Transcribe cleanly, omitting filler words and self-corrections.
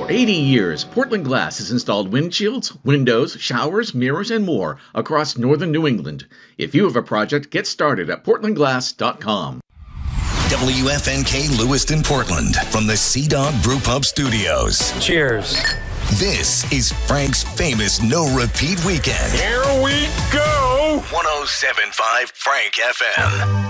For 80 years, Portland Glass has installed windshields, windows, showers, mirrors, and more across northern New England. If you have a project, get started at portlandglass.com. WFNK Lewiston, Portland, from the Sea Dog Brew Pub Studios. Cheers. This is Frank's famous no-repeat weekend. Here we go. 107.5 Frank FM.